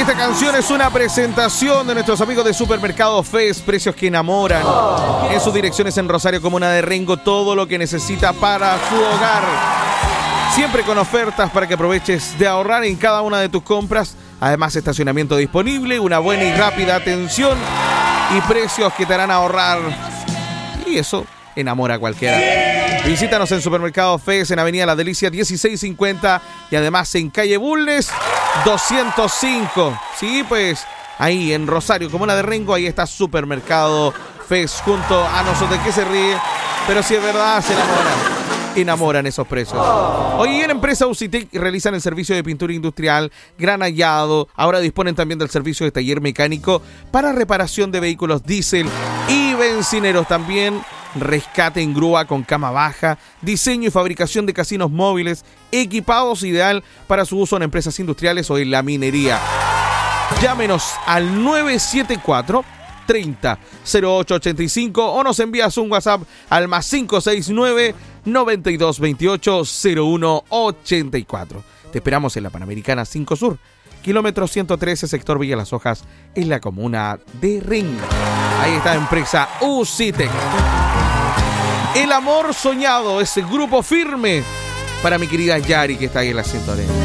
Esta canción es una presentación de nuestros amigos de Supermercado Fest, precios que enamoran. En sus direcciones en Rosario, Comuna de Rengo, todo lo que necesita para su hogar. Siempre con ofertas para que aproveches de ahorrar en cada una de tus compras. Además, estacionamiento disponible, una buena y rápida atención y precios que te harán ahorrar. Y eso enamora a cualquiera. Visítanos en Supermercado Fest en Avenida La Delicia 1650 y además en Calle Bulnes 205. Sí, pues ahí en Rosario, Comuna de Rengo, ahí está Supermercado Fest junto a nosotros. ¿De qué se ríe? Pero si es verdad, se enamoran esos precios. Hoy en Empresa Ucitec realizan el servicio de pintura industrial, granallado. Ahora disponen también del servicio de taller mecánico para reparación de vehículos diésel y bencineros. También rescate en grúa con cama baja, diseño y fabricación de casinos móviles, equipados ideal para su uso en empresas industriales o en la minería. Llámenos al 974 30 0885 o nos envías un WhatsApp al más 569 92 28 0184. Te esperamos en la Panamericana 5 Sur, kilómetro 113, sector Villa Las Hojas, en la comuna de Rengo. Ahí está Empresa Ucitec. El amor soñado, ese grupo firme para mi querida Yari que está ahí en la sintonía.